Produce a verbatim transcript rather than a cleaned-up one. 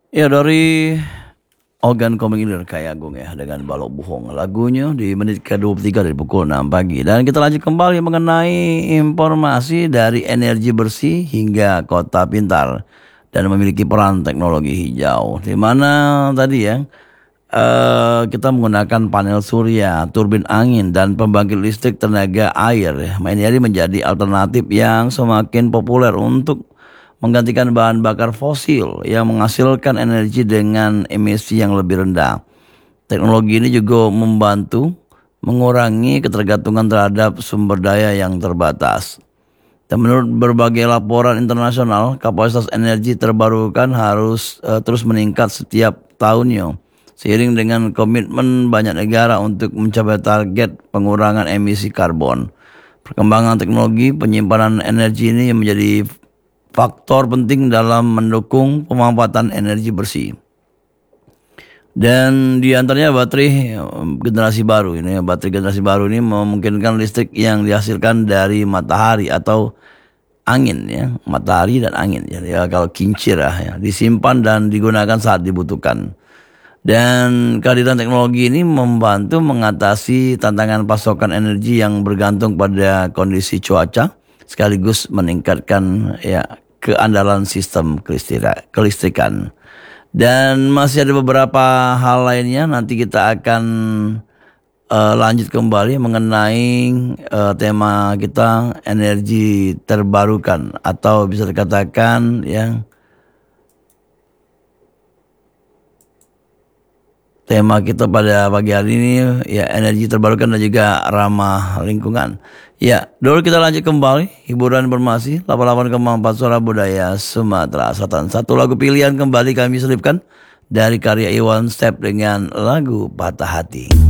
Ya dari organ komeng ini kayak Agung ya dengan Balok Bohong. Lagunya di menit ke dua puluh tiga dari pukul enam pagi. Dan kita lanjut kembali mengenai informasi dari energi bersih hingga kota pintar dan memiliki peran teknologi hijau. Di mana tadi ya eh, kita menggunakan panel surya, turbin angin dan pembangkit listrik tenaga air ya. Ini menjadi alternatif yang semakin populer untuk menggantikan bahan bakar fosil yang menghasilkan energi dengan emisi yang lebih rendah. Teknologi ini juga membantu mengurangi ketergantungan terhadap sumber daya yang terbatas. Dan menurut berbagai laporan internasional, kapasitas energi terbarukan harus uh, terus meningkat setiap tahunnya. Seiring dengan komitmen banyak negara untuk mencapai target pengurangan emisi karbon. Perkembangan teknologi penyimpanan energi ini menjadi faktor penting dalam mendukung pemanfaatan energi bersih. Dan di antaranya baterai generasi baru ini, baterai generasi baru ini memungkinkan listrik yang dihasilkan dari matahari atau angin ya, matahari dan angin ya, ya kalau kincir ya, disimpan dan digunakan saat dibutuhkan. Dan kehadiran teknologi ini membantu mengatasi tantangan pasokan energi yang bergantung pada kondisi cuaca, sekaligus meningkatkan ya keandalan sistem kelistrikan. Dan masih ada beberapa hal lainnya, nanti kita akan uh, lanjut kembali mengenai uh, tema kita energi terbarukan atau bisa dikatakan yang tema kita pada pagi hari ini ya energi terbarukan dan juga ramah lingkungan. Ya, dulu kita lanjut kembali hiburan informasi delapan puluh delapan koma empat Suara Budaya Sumatera Selatan. Satu lagu pilihan kembali kami selipkan dari karya Iwan Step dengan lagu Patah Hati.